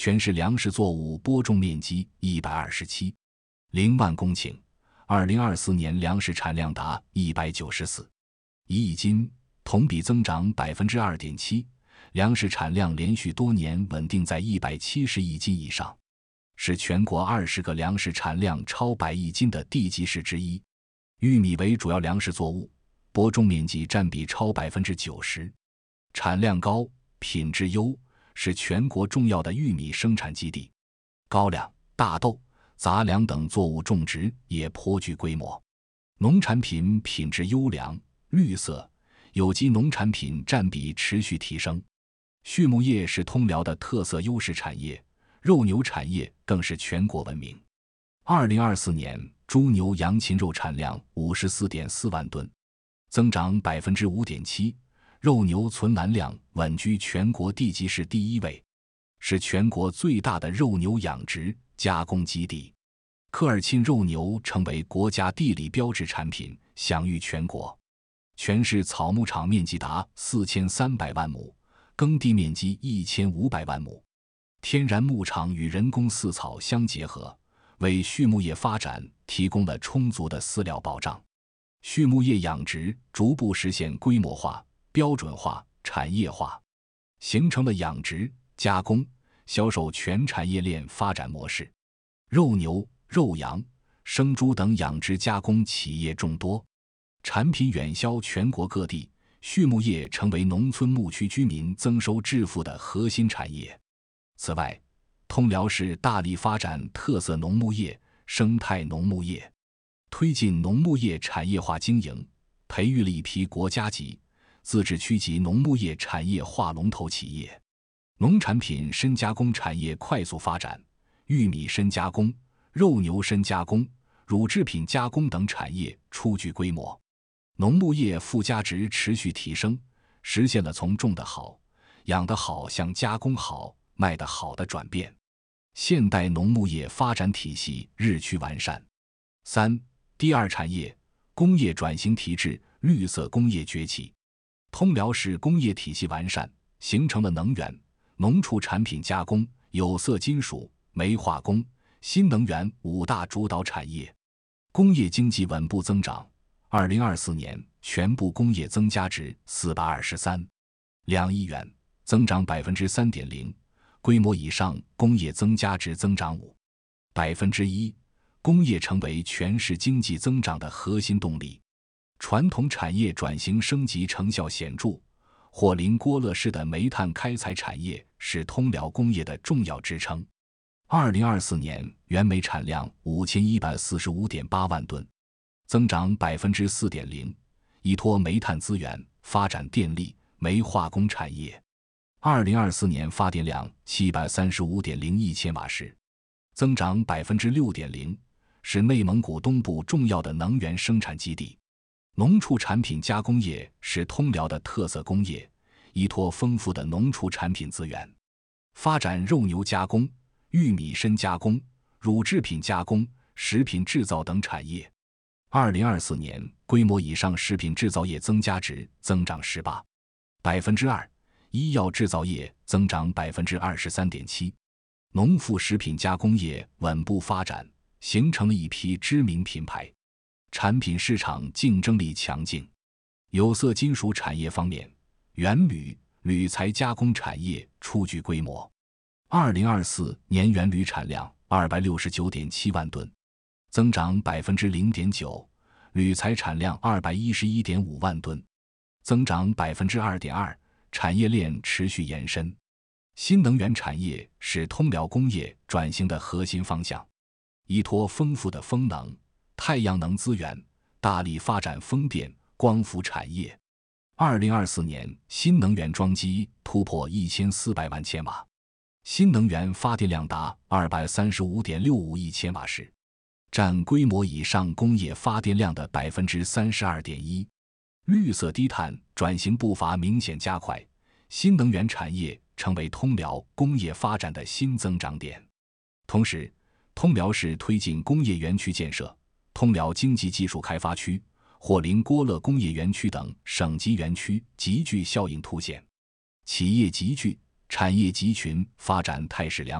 全市粮食作物播种面积127.0万公顷，2024年粮食产量达194.1亿斤，同比增长 2.7%， 粮食产量连续多年稳定在170亿斤以上，是全国20个粮食产量超100亿斤的地级市之一。玉米为主要粮食作物，播种面积占比超 90%， 产量高，品质优，是全国重要的玉米生产基地。高粱、大豆、杂粮等作物种植也颇具规模。农产品品质优良、绿色、有机农产品占比持续提升。畜牧业是通辽的特色优势产业，肉牛产业更是全国闻名。2024年猪牛羊禽肉产量 54.4万吨，增长 5.7%， 肉牛存栏量稳居全国地级市第1位，是全国最大的肉牛养殖加工基地。科尔沁肉牛成为国家地理标志产品，享誉全国。全市草牧场面积达4300万亩，耕地面积1500万亩。天然牧场与人工饲草相结合，为畜牧业发展提供了充足的饲料保障。畜牧业养殖逐步实现规模化、标准化、产业化，形成了养殖、加工、销售全产业链发展模式。肉牛、肉羊、生猪等养殖加工企业众多，产品远销全国各地，畜牧业成为农村牧区居民增收致富的核心产业。此外，通辽市大力发展特色农牧业、生态农牧业，推进农牧业产业化经营，培育了一批国家级、自治区级农牧业产业化龙头企业。农产品深加工产业快速发展，玉米深加工、肉牛深加工、乳制品加工等产业初具规模。农牧业附加值持续提升，实现了从种得好、养得好向加工好、卖得好的转变。现代农牧业发展体系日趋完善。3. 第二产业，工业转型提质，绿色工业崛起。通辽市工业体系完善，形成了能源、农畜产品加工、有色金属、煤化工、新能源5大主导产业。工业经济稳步增长，2024年全部工业增加值423.2亿元，增长 3.0%， 规模以上工业增加值增长 5%， 工业成为全市经济增长的核心动力。传统产业转型升级成效显著，霍林郭勒市的煤炭开采产业是通辽工业的重要支撑。2024年原煤产量 5145.8 万吨，增长 4.0%， 依托煤炭资源发展电力、煤化工产业。2024年发电量 735.0亿千瓦时，增长 6.0%， 是内蒙古东部重要的能源生产基地。农畜产品加工业是通辽的特色工业，依托丰富的农畜产品资源，发展肉牛加工、玉米深加工、乳制品加工、食品制造等产业。2024年规模以上食品制造业增加值增长 18%， 医药制造业增长 23.7%， 农副食品加工业稳步发展，形成了一批知名品牌，产品市场竞争力强劲。有色金属产业方面，原铝、铝材加工产业初具规模。2024年原铝产量 269.7 万吨，增长 0.9%， 铝材产量 211.5 万吨，增长 2.2%， 产业链持续延伸。新能源产业是通辽工业转型的核心方向，依托丰富的风能、太阳能资源，大力发展风电、光伏产业。2024年新能源装机突破1400万千瓦，新能源发电量达 235.65 亿千瓦时，占规模以上工业发电量的 32.1%。 绿色低碳转型步伐明显加快，新能源产业成为通辽工业发展的新增长点。同时，通辽市推进工业园区建设，通辽经济技术开发区、霍林郭勒工业园区等省级园区集聚效应凸显，企业集聚、产业集群发展态势良好。